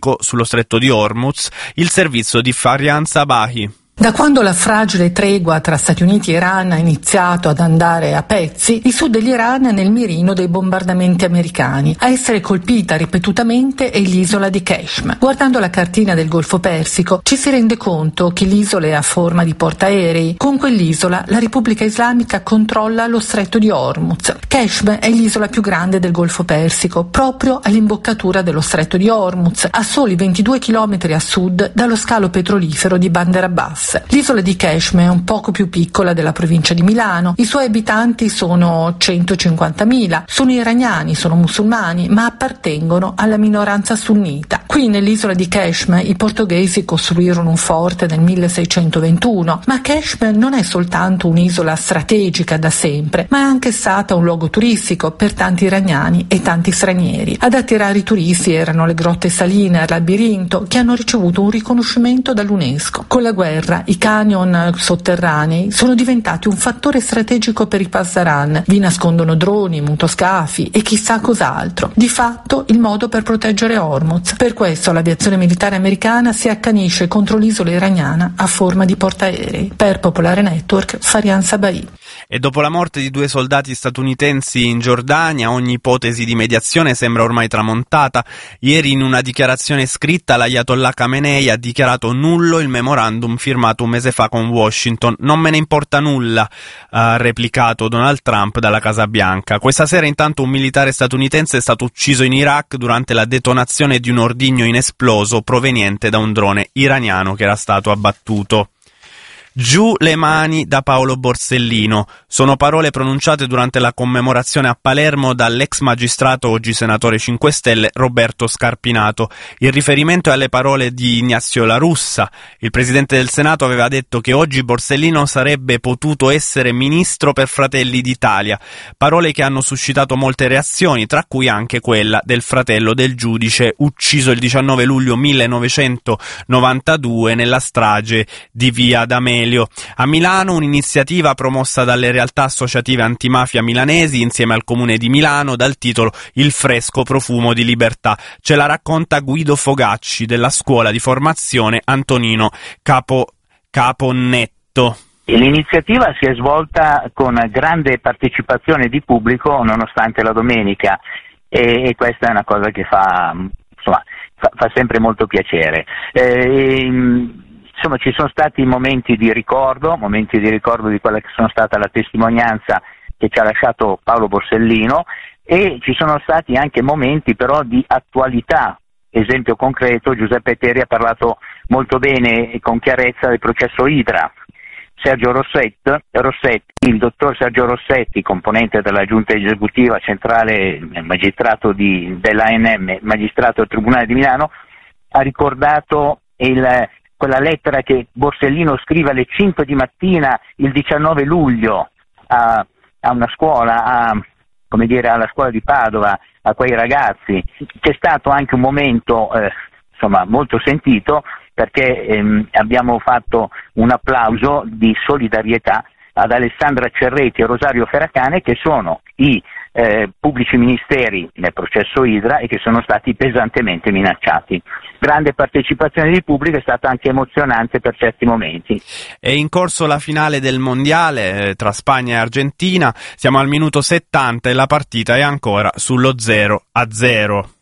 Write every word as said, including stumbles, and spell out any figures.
strategico sullo stretto di Hormuz, il servizio di Farian Sabahi. Da quando la fragile tregua tra Stati Uniti e Iran ha iniziato ad andare a pezzi, il sud dell'Iran è nel mirino dei bombardamenti americani. A essere colpita ripetutamente è l'isola di Qeshm. Guardando la cartina del Golfo Persico ci si rende conto che l'isola è a forma di portaerei. Con quell'isola la Repubblica Islamica controlla lo stretto di Hormuz. Qeshm è l'isola più grande del Golfo Persico, proprio all'imboccatura dello stretto di Hormuz, a soli ventidue chilometri a sud dallo scalo petrolifero di Bandar Abbas. L'isola di Qeshm è un poco più piccola della provincia di Milano, i suoi abitanti sono centocinquantamila, sono iraniani, sono musulmani, ma appartengono alla minoranza sunnita. Qui nell'isola di Qeshm i portoghesi costruirono un forte nel milleseicentoventuno, ma Qeshm non è soltanto un'isola strategica da sempre, ma è anche stata un luogo turistico per tanti iraniani e tanti stranieri. Ad attirare i turisti erano le grotte saline al labirinto, che hanno ricevuto un riconoscimento dall'UNESCO. Con la guerra i canyon sotterranei sono diventati un fattore strategico per i pasdaran, vi nascondono droni, motoscafi e chissà cos'altro. Di fatto il modo per proteggere Hormuz. Per questo l'aviazione militare americana si accanisce contro l'isola iraniana a forma di portaerei. Per Popolare Network, Farian Sabahi. E dopo la morte di due soldati statunitensi in Giordania, ogni ipotesi di mediazione sembra ormai tramontata. Ieri in una dichiarazione scritta l'Ayatollah Khamenei ha dichiarato nullo il memorandum firmato un mese fa con Washington. Non me ne importa nulla, ha replicato Donald Trump dalla Casa Bianca. Questa sera intanto un militare statunitense è stato ucciso in Iraq durante la detonazione di un ordigno inesploso proveniente da un drone iraniano che era stato abbattuto. Giù le mani da Paolo Borsellino. Sono parole pronunciate durante la commemorazione a Palermo dall'ex magistrato, oggi senatore cinque Stelle, Roberto Scarpinato. Il riferimento è alle parole di Ignazio La Russa. Il presidente del Senato aveva detto che oggi Borsellino sarebbe potuto essere ministro per Fratelli d'Italia. Parole che hanno suscitato molte reazioni, tra cui anche quella del fratello del giudice ucciso il diciannove luglio millenovecentonovantadue nella strage di Via D'Amelio. A Milano un'iniziativa promossa dalle realtà associative antimafia milanesi insieme al Comune di Milano dal titolo Il fresco profumo di libertà. Ce la racconta Guido Fogacci della scuola di formazione Antonino Capo, Caponnetto. L'iniziativa si è svolta con grande partecipazione di pubblico nonostante la domenica e, e questa è una cosa che fa, insomma, fa, fa sempre molto piacere. Eh, Insomma, ci sono stati momenti di ricordo, momenti di ricordo di quella che sono stata la testimonianza che ci ha lasciato Paolo Borsellino e ci sono stati anche momenti però di attualità. Esempio concreto, Giuseppe Terri ha parlato molto bene e con chiarezza del processo Idra. Sergio Rossetti, Rossetti, il dottor Sergio Rossetti, componente della giunta esecutiva centrale, magistrato di, dell'A N M, magistrato del Tribunale di Milano, ha ricordato il quella lettera che Borsellino scrive alle cinque di mattina il diciannove luglio a, a una scuola, a, come dire, alla scuola di Padova, a quei ragazzi. C'è stato anche un momento eh, insomma molto sentito perché ehm, abbiamo fatto un applauso di solidarietà ad Alessandra Cerretti e Rosario Ferracane, che sono i eh, pubblici ministeri nel processo Idra e che sono stati pesantemente minacciati. Grande partecipazione di pubblico, è stata anche emozionante per certi momenti. È in corso la finale del mondiale eh, tra Spagna e Argentina, siamo al minuto settanta e la partita è ancora sullo zero a zero.